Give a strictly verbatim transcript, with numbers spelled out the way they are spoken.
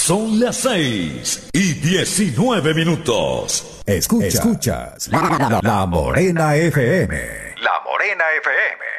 Son las seis y diecinueve minutos. Escuchas, Escuchas la, la, la Morena F M. La Morena F M.